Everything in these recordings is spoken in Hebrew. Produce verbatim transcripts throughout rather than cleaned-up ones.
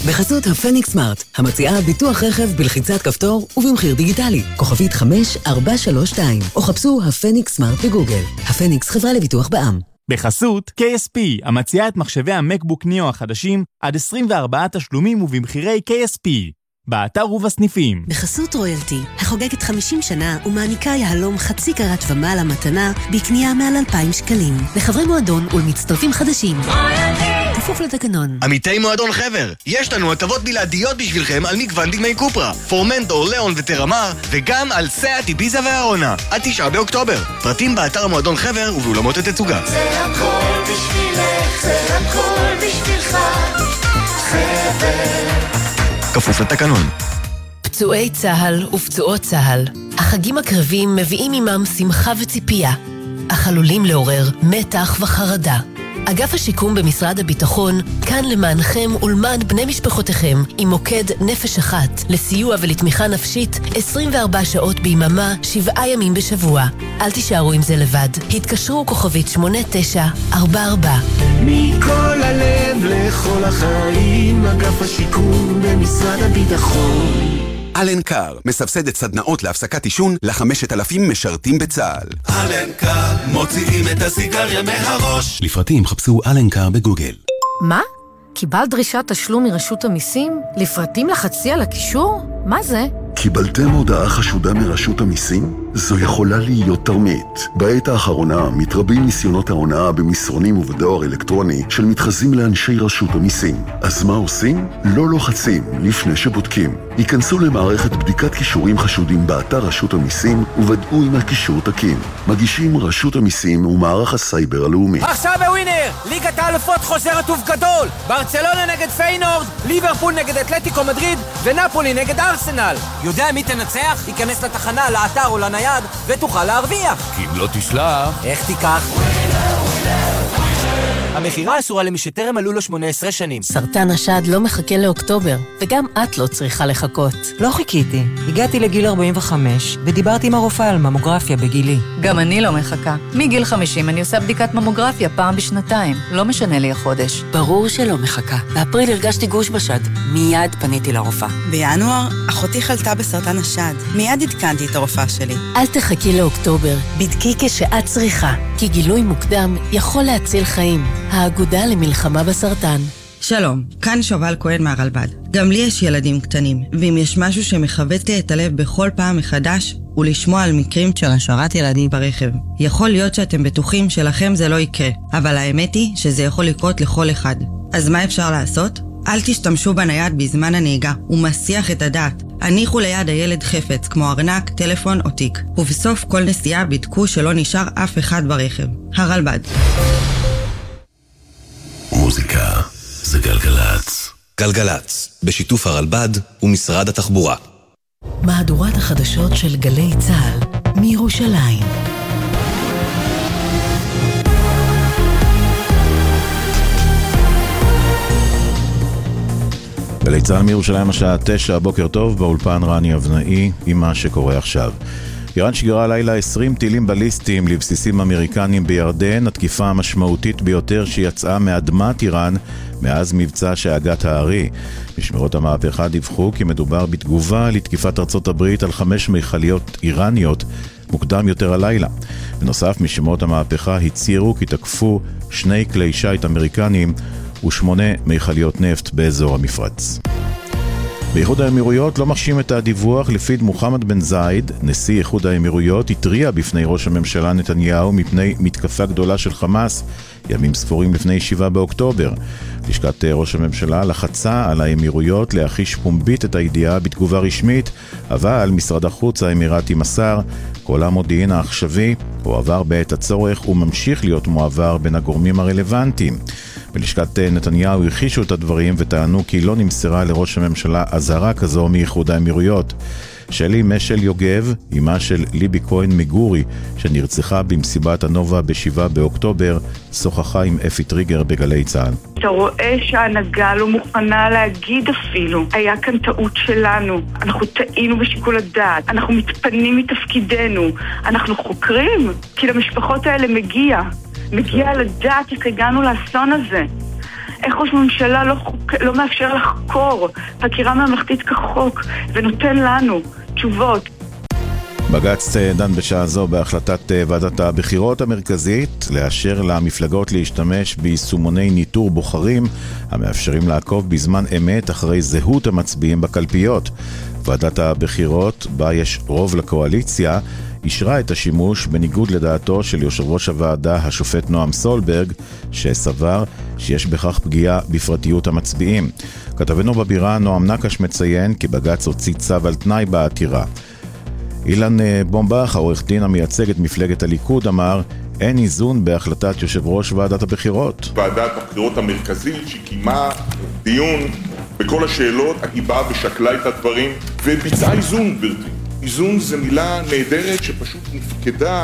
בחסות הפניקס סמארט, המציעה ביטוח רכב בלחיצת כפתור ובמחיר דיגיטלי. כוכבית חמש ארבע שלוש שתיים, או חפשו הפניקס סמארט בגוגל. הפניקס חברה לביטוח בע"מ. בחסות קיי אס פי, המציעה את מחשבי המקבוק ניאו החדשים עד עשרים וארבעה תשלומים ובמחירי קיי אס פי. באתר ובסניפים. בחסות רויאלטי, החוגגת חמישים שנה ומעניקה יהלום חצי קרת ומעלה מתנה בקנייה מעל אלפיים שקלים. לחברי מועדון ולמצטרפים חדשים. כפוף לתקנון. עמיתי מועדון חבר, יש לנו הטבות בלעדיות בשבילכם על מגוון דגמי קופרה, פורמנטו, ליאון וטרמר, וגם על סאט, איביזה והרונה, עד תשעה באוקטובר. פרטים באתר מועדון חבר ובאולמות התצוגה. זה הכל בשבילך, זה הכל בשבילך, חבר. כפוף לתקנון. פצועי צהל ופצועות צהל, החגים הקרבים מביאים עמם שמחה וציפייה, אך עלולים לעורר מתח וחרדה. אגף השיקום במשרד הביטחון כאן למענכם ולמען בני משפחותיכם עם מוקד נפש אחת לסיוע ולתמיכה נפשית עשרים וארבע שעות ביממה, שבעה ימים בשבוע. אל תישארו עם זה לבד. התקשרו כוכבית שמונה תשע ארבע ארבע. מכל הלב לכל החיים, אגף השיקום במשרד הביטחון. אלנקר מסבסדת סדנאות להפסקת עישון ל-חמשת אלפים משרתים בצה"ל. אלנקר מוציאים את הסיגריה מהראש. לפרטים חפשו אלנקר בגוגל. מה? קיבלת דרישת תשלום מרשות המיסים? לפרטים לחצי על הקישור? מה זה? קיבלתם הודעה חשודה מרשות המיסים? זו יכולה להיות תרמית. בעת האחרונה מתרבים ניסיונות ההונאה במסרונים ובדואר אלקטרוני של מתחזים לאנשי רשות המיסים. אז מה עושים? לא לוחצים לפני שבודקים. היכנסו למערכת בדיקת קישורים חשודים באתר רשות המיסים ובדעו אם הקישור תקין. מגישים רשות המיסים ומערך הסייבר הלאומי. עכשיו בווינר! ליגת האלופות חוזרת ובגדול! ברצלונה נגד פיינורד, ליברפול נגד אתלטיקו מדריד ונפולי נגד ארסנל. יודע מי תנצח? ייכנס לתחנה, לאתר או לנייד ותוכל להרוויח. כי אם לא תשלח... איך תיקח? המחירה אסורה למי שטרם מלאו לו שמונה עשרה שנים. סרטן השד לא מחכה לאוקטובר, וגם את לא צריכה לחכות. לא חיכיתי. הגעתי לגיל ארבעים וחמש, ודיברתי עם הרופאה על ממוגרפיה בגילי. גם אני לא מחכה. מגיל חמישים אני עושה בדיקת ממוגרפיה פעם בשנתיים. לא משנה לי החודש. ברור שלא מחכה. באפריל הרגשתי גוש בשד. מיד פניתי לרופאה. בינואר, אחותי חלתה בסרטן השד. מיד עדכנתי את הרופאה שלי. אל תחכי לאוקטובר. בדקי כשאת צריכה, כי גילוי מוקדם יכול להציל חיים. האגודה למלחמה בסרטן. שלום, כאן שובל כהן מהרלב"ד. גם לי יש ילדים קטנים, ואם יש משהו שמחבט לי את הלב בכל פעם מחדש, הוא לשמוע על מקרים של השארת ילדים ברכב. יכול להיות שאתם בטוחים שלכם זה לא יקרה, אבל האמת היא שזה יכול לקרות לכל אחד. אז מה אפשר לעשות? אל תשתמשו בנייד בזמן הנהיגה, הוא מסיח את הדעת. הניחו ליד הילד חפץ, כמו ארנק, טלפון או תיק. ובסוף כל נסיעה בדקו שלא נשאר אף אחד ברכב. הרלב"ד. מוזיקה זה גלגלץ. גלגלץ, בשיתוף הרלב"ד ומשרד התחבורה. מהדורת החדשות של גלי צה"ל מירושלים. גלי צה"ל מירושלים השעה תשע, בוקר טוב, באולפן רני אבנאי עם מה שקורה עכשיו. איראן שיגרה לילה עשרים טילים בליסטיים לבסיסים אמריקנים בירדן, התקיפה המשמעותית ביותר שיצאה מאדמת איראן מאז מבצע שאגת הארי. משמרות המהפכה דיווחו כי מדובר בתגובה לתקיפת ארצות הברית על חמש מכליות איראניות מוקדם יותר הלילה. בנוסף, משמרות המהפכה הצהירו כי תקפו שני כלי שיט אמריקנים ושמונה מכליות נפט באזור המפרץ. באיחוד האמירויות לא מחשים את הדיווח לפיד מוחמד בן זייד, נשיא איחוד האמירויות, התריע בפני ראש הממשלה נתניהו מפני מתקפה גדולה של חמאס, ימים ספורים לפני שבעה באוקטובר. לשכת ראש הממשלה לחצה על האמירויות להחיש פומבית את הידיעה בתגובה רשמית, אבל משרד החוץ האמירתי מסר, כל המודיעין העכשווי הועבר בעת הצורך וממשיך להיות מועבר בין הגורמים הרלוונטיים. בלשכת נתניהו הכחישו את הדברים וטענו כי לא נמסרה לראש הממשלה אזהרה כזו מאיחוד האמירויות. שלי משל יוגב, אימה של ליבי כהן מגורי, שנרצחה במסיבת הנובה בשבעה באוקטובר, שוחחה עם אפי טריגר בגלי צה"ל. אתה רואה שההנהגה לא מוכנה להגיד אפילו. היה כאן טעות שלנו. אנחנו טעינו בשיקול הדעת. אנחנו מתפנים מתפקידנו. אנחנו חוקרים. כי למשפחות האלה מגיע. מגיע לדעת איך הגענו לאסון הזה. איך ראש ממשלה לא, חוק, לא מאפשר לחקור חקירה ממלכתית כחוק ונותן לנו תשובות. בג"ץ דן בשעה זו בהחלטת ועדת הבחירות המרכזית לאשר למפלגות להשתמש ביישומוני ניטור בוחרים המאפשרים לעקוב בזמן אמת אחרי זהות המצביעים בקלפיות. ועדת הבחירות, בה יש רוב לקואליציה, אישרה את השימוש בניגוד לדעתו של יושב ראש הוועדה השופט נועם סולברג, שסבר שיש בכך פגיעה בפרטיות המצביעים. כתבנו בבירה נועם נקש מציין כי בג"ץ הוציא צו על תנאי בעתירה. אילן בומבך, העורך דין המייצג את מפלגת הליכוד, אמר אין איזון בהחלטת יושב ראש ועדת הבחירות. ועדת הבחירות המרכזית שקיימה דיון בכל השאלות, היא באה ושקלה את הדברים וביצעה איזון, גברתי. איזון זה מילה נהדרת שפשוט נפקדה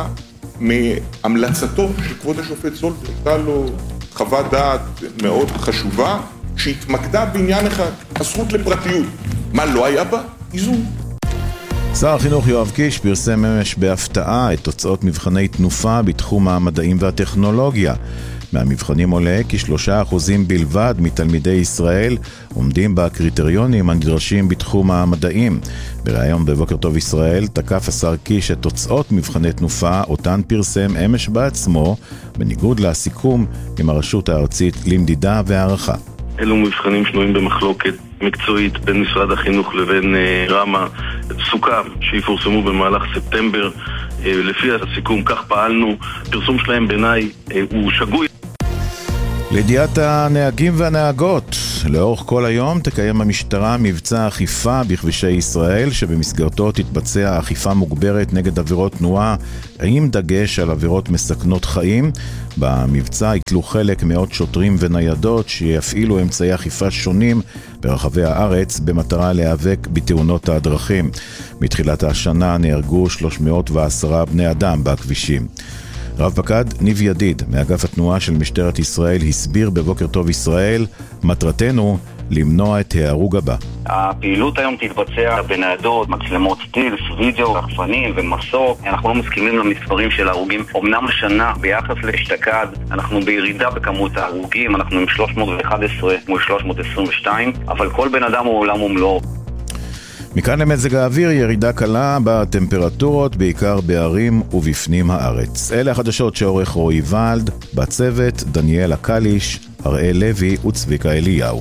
מהמלצתו של כבוד השופט סולברג. הייתה לו חוות דעת מאוד חשובה שהתמקדה בעניין אחד, הזכות לפרטיות. מה לא היה בה? איזון. שר החינוך יואב קיש פרסם אמש בהפתעה את תוצאות מבחני תנופה בתחום המדעים והטכנולוגיה. מהמבחנים עולה כי שלושה אחוזים בלבד מתלמידי ישראל עומדים בקריטריונים הנדרשים בתחום המדעים. בראיון בבוקר טוב ישראל תקף השר קיש את תוצאות מבחני תנופה אותן פרסם אמש בעצמו, בניגוד לסיכום עם הרשות הארצית למדידה והערכה. אלו מבחנים שנויים במחלוקת מקצועית בין משרד החינוך לבין רמה. סוכם שיפורסמו במהלך ספטמבר. לפי הסיכום כך פעלנו. פרסום שלהם בעיניי הוא שגוי. לידיעת הנהגים והנהגות, לאורך כל היום תקיים המשטרה מבצע אכיפה בכבישי ישראל, שבמסגרתו תתבצע אכיפה מוגברת נגד עבירות תנועה עם דגש על עבירות מסכנות חיים. במבצע ייטלו חלק מאות שוטרים וניידות שיפעילו אמצעי אכיפה שונים ברחבי הארץ במטרה להיאבק בתאונות הדרכים. מתחילת השנה נהרגו שלוש מאות ועשרה בני אדם בכבישים. רב פקד ניב ידיד מאגף התנועה של משטרת ישראל הסביר בבוקר טוב ישראל, מטרתנו למנוע את ההרוג הבא. הפעילות היום תתבצע בניידות, מצלמות סטילס, וידאו, רחפנים ומסוק. אנחנו לא מסכימים למספרים של ההרוגים. אמנם השנה ביחס לאשתקד אנחנו בירידה בכמות ההרוגים, אנחנו עם שלוש מאות ואחת עשרה מול שלוש מאות עשרים ושתיים, אבל כל בן אדם הוא עולם ומלואו. מכאן למזג האוויר, ירידה קלה בטמפרטורות, בעיקר בערים ובפנים הארץ. אלה החדשות שעורך רועי ולד, בצוות דניאל הקליש, הראל לוי וצביקה אליהו.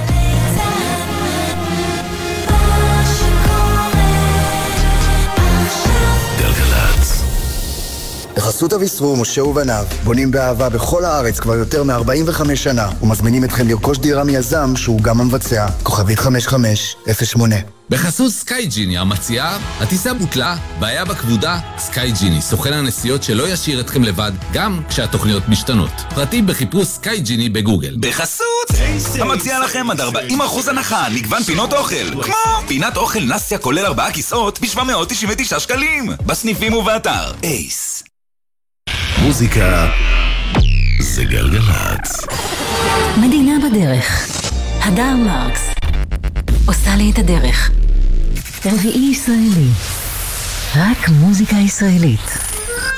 בחסות אביסרו, משה ובניו, בונים באהבה בכל הארץ כבר יותר מ-ארבעים וחמש שנה, ומזמינים אתכם לרכוש דירה מיזם שהוא גם המבצע. כוכבית חמש חמש אפס שמונה. בחסות סקייג'יני המציעה, הטיסה בוטלה, בעיה בכבודה, סקייג'יני, סוכן הנסיעות שלא ישאיר אתכם לבד, גם כשהתוכניות משתנות. פרטים בחיפוש סקייג'יני בגוגל. בחסות המציעה לכם עד ארבעים אחוז הנחה, מגוון פינות אוכל, כמו פינת אוכל נסיה כולל ארבעה כיסאות ב-שבע מאות תשעים ותשע שקלים, בסניפים ובאתר אייס. מוזיקה זה גלגלצ. מדינה בדרך. הדר מרקס עושה לי את הדרך. רביעי ישראלי, רק מוזיקה ישראלית.